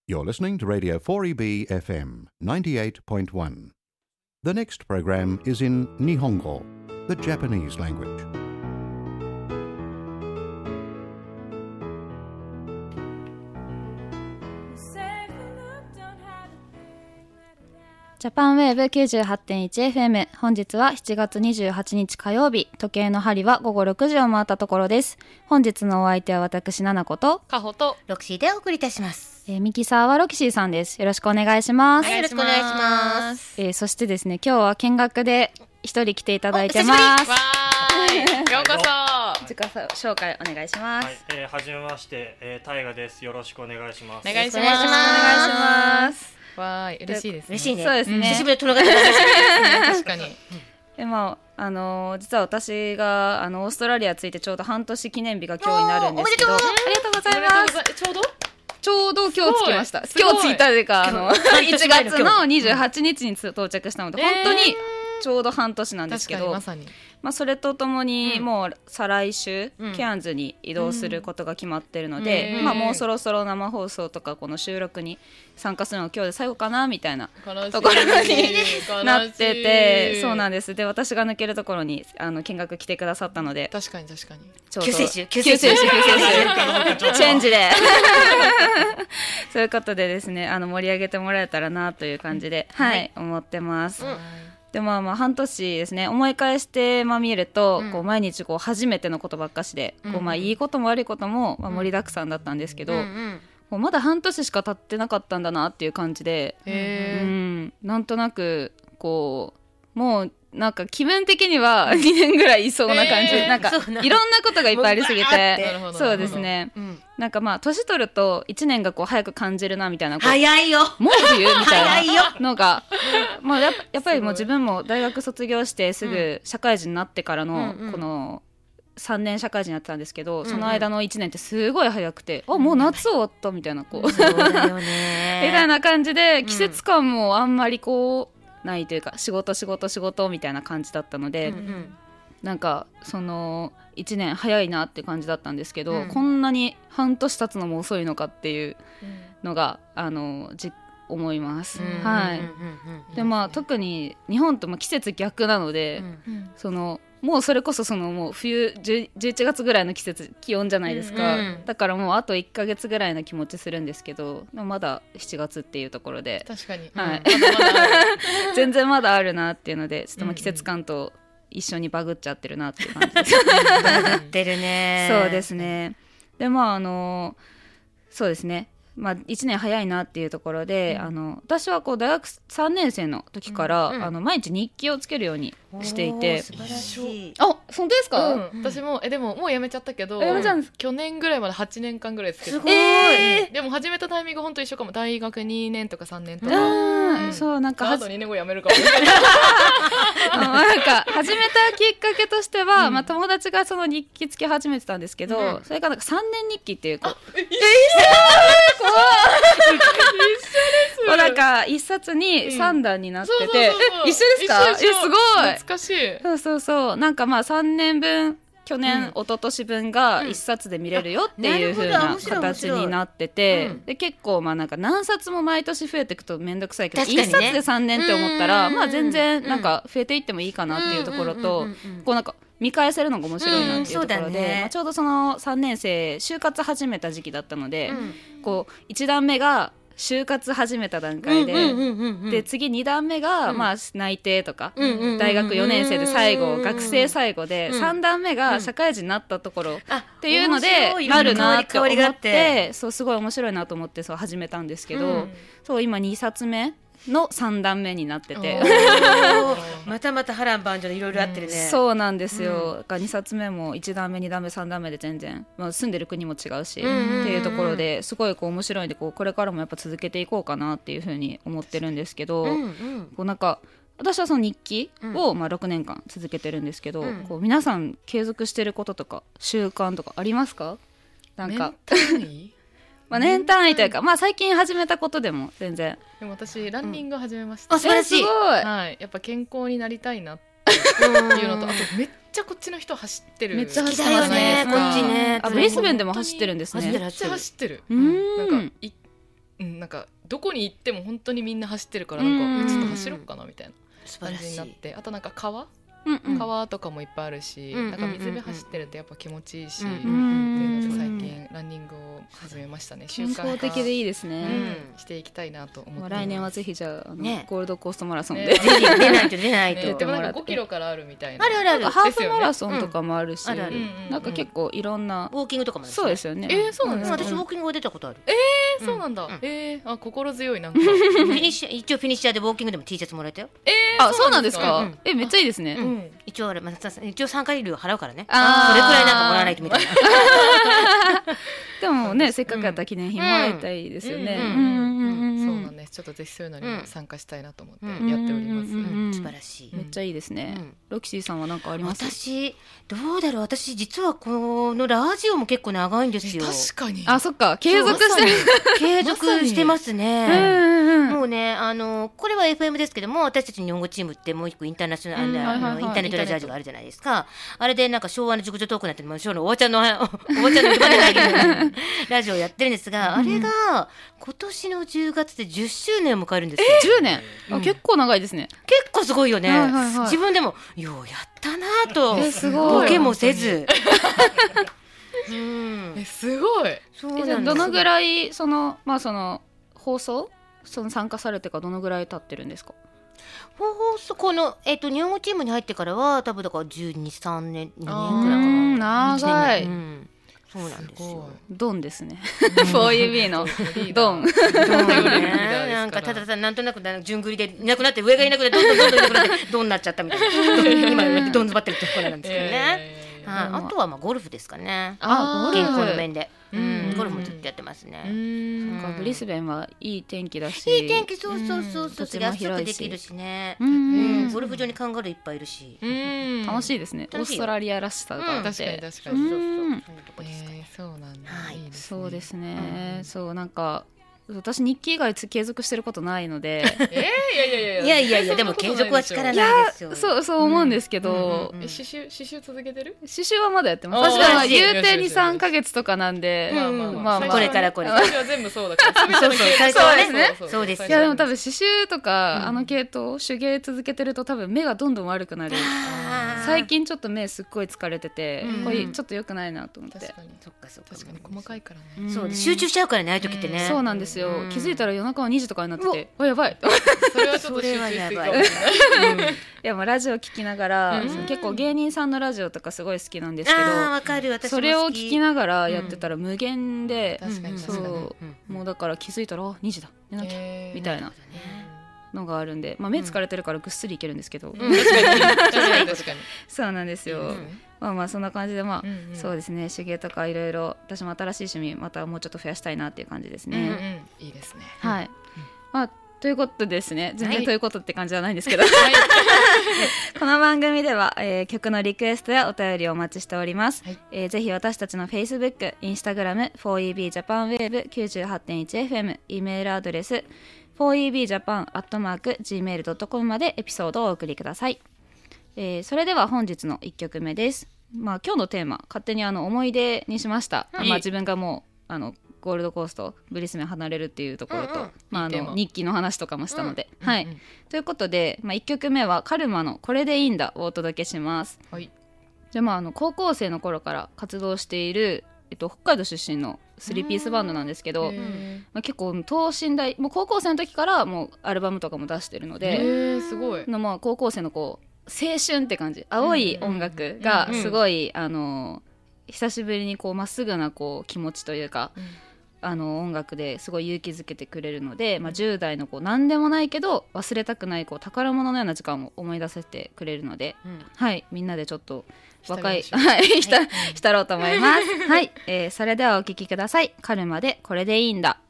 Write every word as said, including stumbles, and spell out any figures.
You're listening to Radio four E B F M ninety-eight point one. The next program is in Nihongo, the Japanese language. ジャパンウェーブ きゅうじゅうはちてんいちエフエム、 本日はしちがつにじゅうはちにち火曜日、時計の針はごごろくじを回ったところです。本日のお相手は私ななことかほとロキシーでお送りいたします。 えー、ミキサーはロキシーさんです。よろしくお願いします。 はい、よろしくお願いします。 えー、そしてですね、今日は見学で一人来ていただいてます。 わーいようこそ。 自己紹介お願いします。 はい、えー、はじめまして、えー、タイガです。よろしくお願いします。 お願いします。 お願いします。 わーい、嬉しいですね。 嬉しいね。 そうですね。 久しぶりに隣が久しぶりですね。 確かに。 でまああのー、実は私があのオーストラリア着いてちょうど半年記念日が今日になるんですけど、ありがとうございます。 ちょうどちょうど今日着きました。 すごい今日着いたというかあのいちがつのにじゅうはちにちに到着したので、 うん、 本当にちょうど半年なんですけど、 まさにまあ、それとともにもう再来週、 うん、 ケアンズに移動することが決まってるので、うんまあ、もうそろそろ生放送とかこの収録に参加するのが今日で最後かなみたいなところになってて、そうなんです。で私が抜けるところにあの見学来てくださったので、 確かに確かに救世主救世主救世主チェンジでそういうことでですね、あの盛り上げてもらえたらなという感じで、うん、はい、はい、思ってます、うん。でまあ、まあ半年ですね、思い返して、まあ、見ると、うん、こう毎日こう初めてのことばっかしで、うんこうまあ、いいことも悪いことも、まあ、盛りだくさんだったんですけど、うんうんこうまだ半年しか経ってなかったんだなっていう感じで、 へー、 うん、なんとなくこうもうなんか気分的にはにねんぐらいいそうな感じ、なんかいろんなことがいっぱいありすぎて、そうですね、うん、なんかまあ年取るといちねんがこう早く感じるなみたいな、 早いよもう冬みたいいなのがまあやっぱ、やっぱりもう自分も大学卒業してすぐ社会人になってからのこのさんねん社会人やってたんですけど、うんうん、その間のいちねんってすごい早くて、うん、あもう夏終わったみたいなこう、 そうだよねみたいな感じで、季節感もあんまりこうないというか、仕事仕事仕事みたいな感じだったので、うんうん、なんかそのいちねん早いなって感じだったんですけど、うん、こんなに半年経つのも遅いのかっていうのが、うん、あのじ思います、うん、はい、うんうんうん、でまあ特に日本とも季節逆なので、うん、そのもうそれこそそのもう冬じゅういちがつぐらいの季節気温じゃないですか、うんうん、だからもうあといっかげつぐらいの気持ちするんですけど、まだしちがつっていうところで、 確かに、 はい、 うん、まだまだ全然まだあるなっていうので、ちょっとまあ季節感と一緒にバグっちゃってるなっていう感じですバグってるねそうですね。でまああのそうですね、まあ、いちねん早いなっていうところで、うん、あの私はこう大学さんねん生の時から、うんうん、あの毎日日記をつけるようにしていて、 素晴らしい。 あ、本当ですか？ うん、私もえでももうやめちゃったけど、 やめちゃうんです。 去年ぐらいまではちねんかんぐらいつけて、 すごい、 えー、でも始めたタイミング本当一緒かも。大学にねんとかさんねんとか、 うん、そうなんかあとにねんごやめるかもなんか始めたきっかけとしては、うん、まあ、友達がその日記つけ始めてたんですけど、うん、それがなんかさんねん日記っていうか、 え一緒こうなんか一冊にさんだんになってて、うん、一緒ですか？ 一緒一緒、 えすごい懐かしい。 そうそうそう、なんかまあさんねんぶん、去年、うん、一昨年分が一冊で見れるよっていう風な形になってて、うん、で結構まあなんか何冊も毎年増えていくとめんどくさいけど、一、ね、冊でさんねんって思ったら、まあ全然なんか増えていってもいいかなっていうところと、こうなんか見返せるのが面白いなっていうところで、ね、まあ、ちょうどそのさんねん生就活始めた時期だったので、うん、こういちだんめが就活始めた段階で、で次にだんめが、うん、まあ、内定とか、うんうん、大学よねん生で最後、うん、学生最後で、うん、さんだんめが社会人になったところ、うん、っていうのでなるなって思って、そうすごい面白いなと思ってそう始めたんですけど、うん、そう今にさつめのさんだんめになっててまたまた波乱万丈でいろいろあってるね、 うん、そうなんですよ、うん、にさつめもいちだんめにだんめさんだんめで全然、まあ、住んでる国も違うし、うんうんうん、っていうところですごいこう面白いんで、こうこれからもやっぱ続けていこうかなっていうふうに思ってるんですけど、うんうん、こうなんか私はその日記をまあろくねんかん続けてるんですけど、うん、こう皆さん継続してることとか習慣とかありますか？なんかまあ、年単位というか、まあ、最近始めたことでも全然。 でも私ランニング始めました、 うん、あ素晴らしい、 すごい、 はい、やっぱ健康になりたいなっていうのと、あとめっちゃこっちの人走ってる、 めっちゃ走ってますね、 こっちね。 あブリスベンでも走ってるんですね。 めっちゃ走ってる、 うん、 なんかいうん、なんかどこに行っても本当にみんな走ってるからなんうんかちょっと走ろうかなみたいな素晴らしい感じになってあとなんか川うんうん川とかもいっぱいあるし、 うんなんか水辺走ってるとやっぱ気持ちいいし、 うんってうんいうので最近ランニングを始めましたね。習健慣化康的でいいですね、 うんしていきたいなと思ってまあ、 ます。 来年はぜひじゃあ、あのねゴールドコーストマラソンで、 ねぜひ出ないと出ないと、 ね、 出てもらってでもなんかごキロからあるみたいな。 あるあるあるハーフマラソンとかもあるし、 うんあるあるなんか結構いろんな、 ウォーキングとかもあるしねそうですよね。 えーそうなんですか私ウォーキングは出たことある。 えーそうなんだ。 うんえーあ心強いなんか。 フィニッシャー一応フィニッシャーでウォーキングでも T シャツもらえたよ。 えーあ、そうなんですか。 うんえ、めっちゃいいですね。 うん一応あれ、まあ、さ一応参加料払うからね。 あーそれくらいなんかもらわないとみたいな。 でもね、せっかくやったら記念品もらいたいですよね。 うんうんうんうんそうなんです。ちょっとぜひそういうのにも参加したいなと思ってうんやっております。 うんうんうん素晴らしい。 めっちゃいいですね。 うんロキシーさんは何かあります？ 私どうだろう、私実はこのラジオも結構長いんですよ。 確かに。 あ、そっか、継続してる。 継続してますうんね。 うんうんもうね、あのこれは エフエム ですけども、私たち日本語チームってもう一個インターナショナル、 うんあのはいはいはいインターネットラジオがあるじゃないですか。あれでなんか昭和の熟女トークなんて、まあ、昭和のおばちゃんのおばちゃんの言葉でないけどラジオやってるんですが、あれが今年のじゅうがつでじゅっしゅうねんを迎えるんですよ。 じゅうねん。あ、結構長いですね。 結構すごいよね。 はいはいはい自分でもようやったなと、 えすごいボケもせず。うんえすごい。 そうえじゃあなんです。 どのぐらいそのまあその放送その参加されてからどのぐらい経ってるんですか？ 放送この、えっと日本語チームに入ってからは多分だからじゅうに、さんねん、にねんくらいかうーんな。 長い一年目うんそうなんですよ。 ドンですね。フォーイービー のドン。 リーダーですからね、なんかただただなんとなく順繰りでいなくなって上がいなくなってどんどんどんどんいなくなってドンになっちゃったみたいな今ドンズバってるところなんですけどね、 えーはい、あとはまあゴルフですかね。 あ健ゴルフ康の面で、ううんん、ゴルフもずっとやってますうね。 んなんかブリスベンはいい天気だし。 いい天気、そうそうそうそう、 土地も安広いしくできるしね。 うんうんゴルフ場にカンガルーいっぱいいるし。 うん楽しいですね。オー楽しいよストラリアらしさがあっ確かにて。 確かに。 そうそうそう、 うんそういうとこですかね。 えーそうなんだ。 はいいいですね。 そうですね。そうなんか私日記以外つ継続してることないので。 えーいやいやいやいやいやいや、でも継続は力ないですよ。 そうそう思うんですけど、 うんえ刺繍刺繍続けてる？ 刺繍はまだやってます。 おー私は素晴らしい言うてに、さんかげつとかなんで、 うんまあまあまあまあこれからこれから最初は全部そうだから。 そうそう最初はねそうそうですよいやでも多分刺繍とか、 うんあの系統手芸続けてると多分目がどんどん悪くなる。 あー最近ちょっと目すっごい疲れてて、 うんこれちょっと良くないなと思って確。かにそっかそっか。 確かに細かいからうんね。 そうで集中しちゃうからね、ああいう時ってね。 そうなんですよ、 うん気づいたら夜中はにじとかになってて、あやばいそれはちょっと集中していいかもしれない。 いやもうラジオ聞きながら、 うん結構芸人さんのラジオとかすごい好きなんですけど、 ああ、わかる、私も好き。 それを聞きながらやってたら無限で、 確かにそ確かに。 う、もうだから気づいたらあにじだ寝なきゃ、 えーみたいなのがあるんで、まあ、目疲れてるからぐっすりいけるんですけど、 確かに確かに確かに。 そうなんですよ、 うんまあまあそんな感じでまあ、 うんうんそうですね手芸とかいろいろ私も新しい趣味またもうちょっと増やしたいなっていう感じですうんうんね、 いいですね。 はい、まあということですね全はい然ということって感じじゃないんですけど、 はい。 この番組では、えー曲のリクエストやお便りをお待ちしております、 はいえーぜひ私たちの Facebook、Instagram、フォーイービー ジャパンウェーブ きゅうじゅうはちてんいちエフエム、E メールアドレス フォーイービージャパン アットマーク ジーメールドットコム までエピソードをお送りください、えーそれでは本日のいっきょくめです。まあ、今日のテーマ勝手にあの思い出にしました、 はいまあ、自分がもうあのゴールドコーストブリスベン離れるっていうところと、 うんうんまあ、あいいテーマの日記の話とかもしたので、はい、 うんうんということで、まあ、いっきょくめはカルマのこれでいいんだをお届けします。 はい。 じゃあまああの高校生の頃から活動している、えっと、北海道出身のスリーピースバンドなんですけど、 へまあ、結構等身大もう高校生の時からもうアルバムとかも出してるのーで、 へーすごい。 のまあ高校生のこう青春って感じ青い音楽がすごい、あの久しぶりにこうまっすぐなこう気持ちというか、あの音楽ですごい勇気づけてくれるので、まあ、じゅう代のこう何でもないけど忘れたくないこう宝物のような時間を思い出させてくれるので、 うんはいみんなでちょっと若い浸りましょうはい浸浸ろうと思いますはい、えーそれではお聴きください。カルマでこれでいいんだ。